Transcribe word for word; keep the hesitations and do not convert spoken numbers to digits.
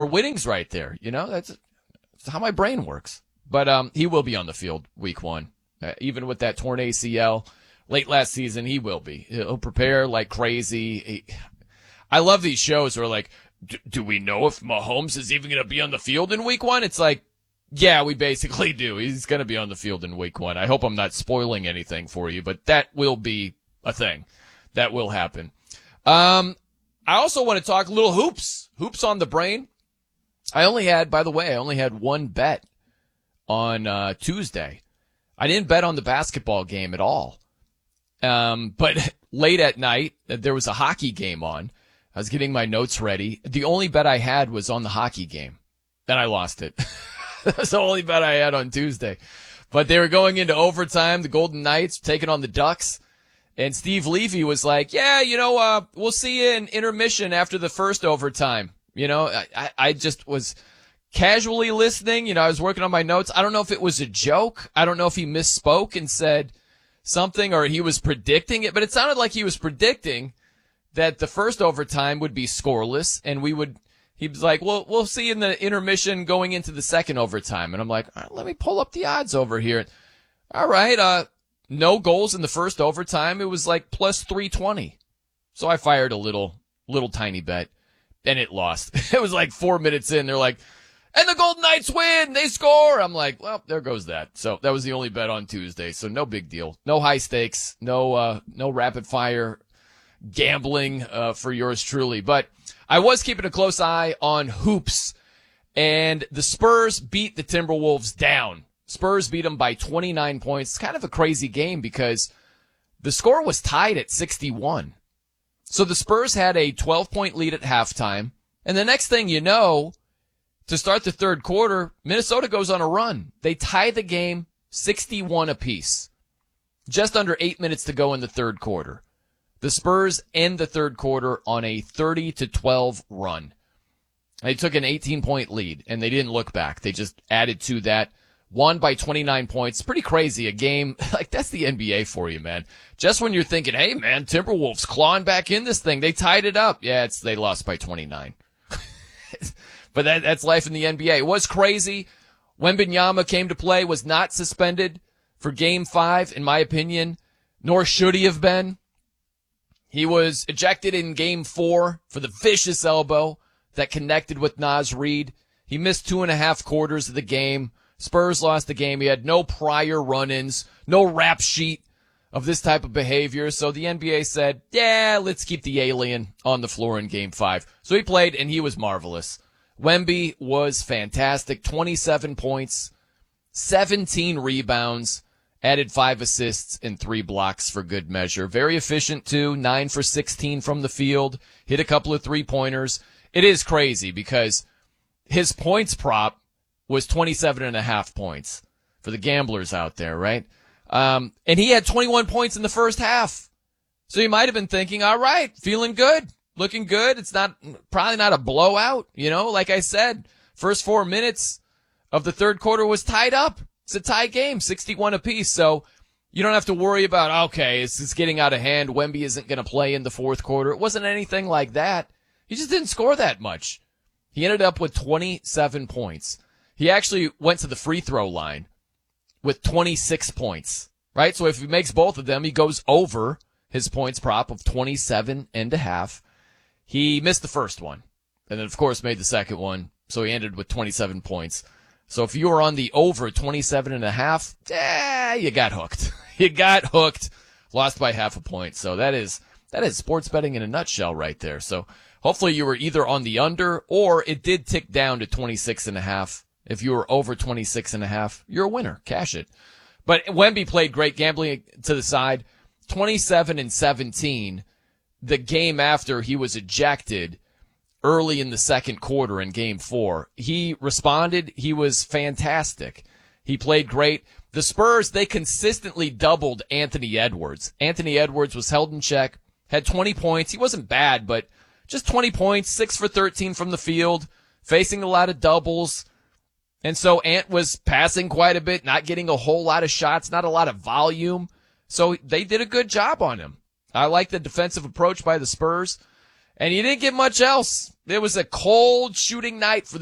winnings right there. You know, that's, that's how my brain works. But um, he will be on the field week one. Uh, even with that torn A C L late last season, he will be. He'll prepare like crazy. He, I love these shows where like, do we know if Mahomes is even going to be on the field in week one? It's like, yeah, we basically do. He's going to be on the field in week one. I hope I'm not spoiling anything for you, but that will be a thing. That will happen. Um, I also want to talk a little hoops. Hoops on the brain. I only had, by the way, I only had one bet on uh, Tuesday. I didn't bet on the basketball game at all. Um, but late at night, there was a hockey game on. I was getting my notes ready. The only bet I had was on the hockey game. Then I lost it. That's the only bet I had on Tuesday. But they were going into overtime, the Golden Knights taking on the Ducks. And Steve Levy was like, yeah, you know, uh, we'll see you in intermission after the first overtime. You know, I, I just was casually listening. You know, I was working on my notes. I don't know if it was a joke. I don't know if he misspoke and said something or he was predicting it, but it sounded like he was predicting that the first overtime would be scoreless and we would, he was like, well, we'll see in the intermission going into the second overtime. And I'm like, all right, let me pull up the odds over here. All right. Uh, no goals in the first overtime. It was like plus three twenty. So I fired a little, little tiny bet and it lost. It was like four minutes in. They're like, and the Golden Knights win. They score. I'm like, well, there goes that. So that was the only bet on Tuesday. So no big deal. No high stakes. No, uh, no rapid fire gambling uh, for yours truly. But I was keeping a close eye on hoops, and the Spurs beat the Timberwolves down. Spurs beat them by twenty-nine points. It's kind of a crazy game because the score was tied at sixty-one. So the Spurs had a twelve-point lead at halftime, and the next thing you know, to start the third quarter, Minnesota goes on a run. They tie the game sixty-one apiece. Just under eight minutes to go in the third quarter. The Spurs end the third quarter on a thirty to twelve run. They took an eighteen-point lead, and they didn't look back. They just added to that. Won by twenty-nine points. Pretty crazy. A game, like, that's the N B A for you, man. Just when you're thinking, hey, man, Timberwolves clawing back in this thing. They tied it up. Yeah, it's they lost by twenty-nine. But that, that's life in the N B A. It was crazy. Wembanyama came to play, was not suspended for game five, in my opinion, nor should he have been. He was ejected in game four for the vicious elbow that connected with Naz Reid. He missed two and a half quarters of the game. Spurs lost the game. He had no prior run-ins, no rap sheet of this type of behavior. So the N B A said, yeah, let's keep the alien on the floor in game five. So he played, and he was marvelous. Wemby was fantastic. twenty-seven points, seventeen rebounds, added five assists and three blocks for good measure. Very efficient, too. nine for sixteen from the field. Hit a couple of three-pointers. It is crazy because his points prop was twenty-seven and a half points for the gamblers out there, right? Um, and he had twenty-one points in the first half. So you might have been thinking, all right, feeling good, looking good. It's not, probably not a blowout, you know, like I said, first four minutes of the third quarter was tied up. It's a tie game, sixty-one apiece. So you don't have to worry about, okay, this is getting out of hand. Wemby isn't going to play in the fourth quarter. It wasn't anything like that. He just didn't score that much. He ended up with twenty-seven points. He actually went to the free throw line with twenty-six points, right? So if he makes both of them, he goes over his points prop of twenty-seven and a half. He missed the first one and then, of course, made the second one. So he ended with twenty-seven points. So if you were on the over twenty-seven and a half, eh, you got hooked. You got hooked. Lost by half a point. So that is, that is sports betting in a nutshell right there. So hopefully you were either on the under or it did tick down to twenty-six and a half. If you were over twenty-six and a half, you're a winner. Cash it. But Wemby played great, gambling to the side. twenty-seven and seventeen. The game after he was ejected early in the second quarter in game four. He responded. He was fantastic. He played great. The Spurs, they consistently doubled Anthony Edwards. Anthony Edwards was held in check, had twenty points. He wasn't bad, but just twenty points, six for thirteen from the field, facing a lot of doubles. And so Ant was passing quite a bit, not getting a whole lot of shots, not a lot of volume. So they did a good job on him. I like the defensive approach by the Spurs. And you didn't get much else. It was a cold shooting night for